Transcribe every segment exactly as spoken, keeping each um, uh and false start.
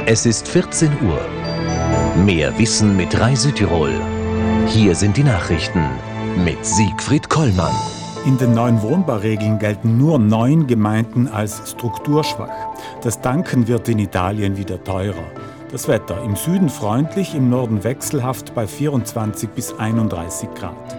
Es ist vierzehn Uhr. Mehr Wissen mit Reisetirol. Hier sind die Nachrichten mit Siegfried Kollmann. In den neuen Wohnbauregeln gelten nur neun Gemeinden als strukturschwach. Das Tanken wird in Italien wieder teurer. Das Wetter im Süden freundlich, im Norden wechselhaft bei vierundzwanzig bis einunddreißig Grad.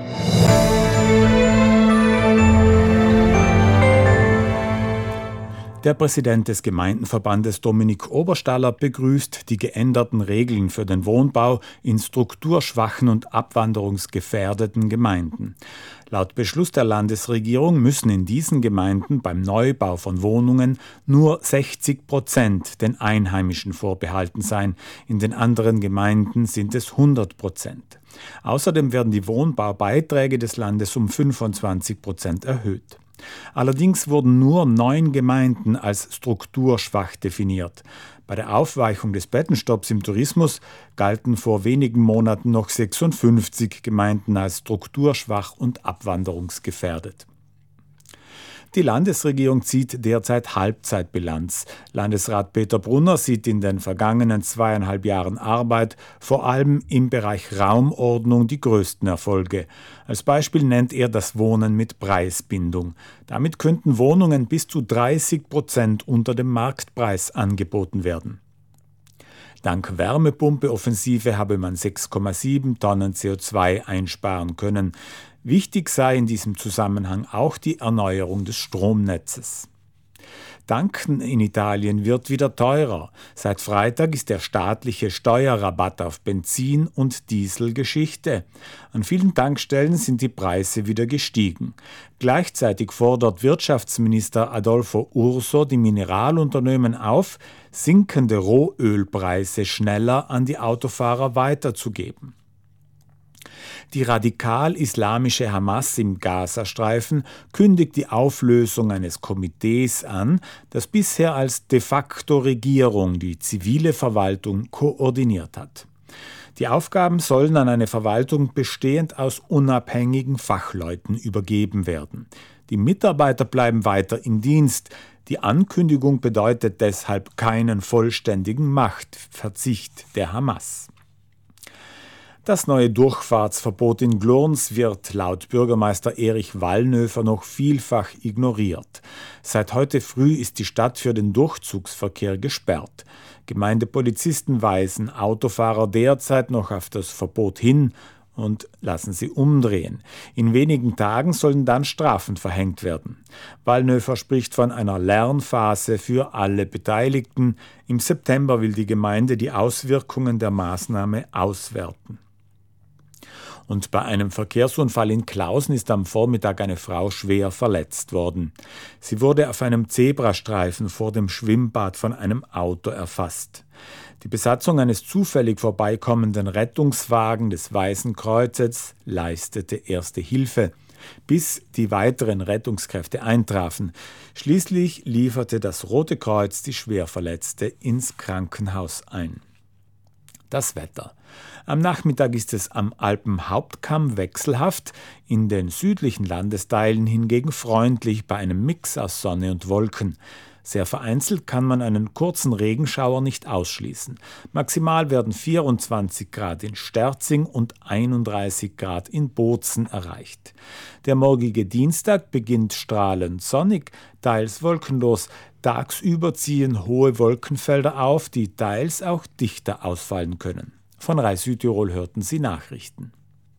Der Präsident des Gemeindenverbandes Dominik Oberstaller begrüßt die geänderten Regeln für den Wohnbau in strukturschwachen und abwanderungsgefährdeten Gemeinden. Laut Beschluss der Landesregierung müssen in diesen Gemeinden beim Neubau von Wohnungen nur sechzig Prozent den Einheimischen vorbehalten sein. In den anderen Gemeinden sind es hundert Prozent. Außerdem werden die Wohnbaubeiträge des Landes um fünfundzwanzig Prozent erhöht. Allerdings wurden nur neun Gemeinden als strukturschwach definiert. Bei der Aufweichung des Bettenstopps im Tourismus galten vor wenigen Monaten noch sechsundfünfzig Gemeinden als strukturschwach und abwanderungsgefährdet. Die Landesregierung zieht derzeit Halbzeitbilanz. Landesrat Peter Brunner sieht in den vergangenen zweieinhalb Jahren Arbeit vor allem im Bereich Raumordnung die größten Erfolge. Als Beispiel nennt er das Wohnen mit Preisbindung. Damit könnten Wohnungen bis zu dreißig Prozent unter dem Marktpreis angeboten werden. Dank Wärmepumpe-Offensive habe man sechs Komma sieben Tonnen C O zwei einsparen können. Wichtig sei in diesem Zusammenhang auch die Erneuerung des Stromnetzes. Tanken in Italien wird wieder teurer. Seit Freitag ist der staatliche Steuerrabatt auf Benzin und Diesel Geschichte. An vielen Tankstellen sind die Preise wieder gestiegen. Gleichzeitig fordert Wirtschaftsminister Adolfo Urso die Mineralunternehmen auf, sinkende Rohölpreise schneller an die Autofahrer weiterzugeben. Die radikal-islamische Hamas im Gazastreifen kündigt die Auflösung eines Komitees an, das bisher als de facto Regierung die zivile Verwaltung koordiniert hat. Die Aufgaben sollen an eine Verwaltung bestehend aus unabhängigen Fachleuten übergeben werden. Die Mitarbeiter bleiben weiter im Dienst. Die Ankündigung bedeutet deshalb keinen vollständigen Machtverzicht der Hamas. Das neue Durchfahrtsverbot in Glurns wird laut Bürgermeister Erich Wallnöfer noch vielfach ignoriert. Seit heute früh ist die Stadt für den Durchzugsverkehr gesperrt. Gemeindepolizisten weisen Autofahrer derzeit noch auf das Verbot hin und lassen sie umdrehen. In wenigen Tagen sollen dann Strafen verhängt werden. Wallnöfer spricht von einer Lernphase für alle Beteiligten. Im September will die Gemeinde die Auswirkungen der Maßnahme auswerten. Und bei einem Verkehrsunfall in Klausen ist am Vormittag eine Frau schwer verletzt worden. Sie wurde auf einem Zebrastreifen vor dem Schwimmbad von einem Auto erfasst. Die Besatzung eines zufällig vorbeikommenden Rettungswagen des Weißen Kreuzes leistete erste Hilfe, bis die weiteren Rettungskräfte eintrafen. Schließlich lieferte das Rote Kreuz die Schwerverletzte ins Krankenhaus ein. Das Wetter. Am Nachmittag ist es am Alpenhauptkamm wechselhaft, in den südlichen Landesteilen hingegen freundlich bei einem Mix aus Sonne und Wolken. Sehr vereinzelt kann man einen kurzen Regenschauer nicht ausschließen. Maximal werden vierundzwanzig Grad in Sterzing und einunddreißig Grad in Bozen erreicht. Der morgige Dienstag beginnt strahlend sonnig, teils wolkenlos. Tagsüber ziehen hohe Wolkenfelder auf, die teils auch dichter ausfallen können. Von Rai Südtirol hörten Sie Nachrichten.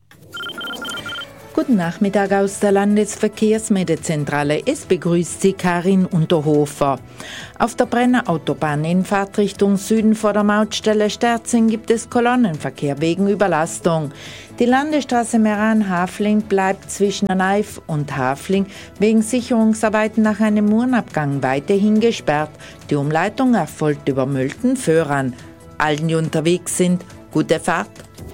Guten Nachmittag aus der Landesverkehrsmedezentrale. Es begrüßt Sie Karin Unterhofer. Auf der Brenner Autobahn in Fahrtrichtung Süden vor der Mautstelle Sterzing gibt es Kolonnenverkehr wegen Überlastung. Die Landesstraße Meran-Hafling bleibt zwischen Naif und Hafling wegen Sicherungsarbeiten nach einem Murnabgang weiterhin gesperrt. Die Umleitung erfolgt über Mölten-Föhran. Allen, die unterwegs sind, gute Fahrt.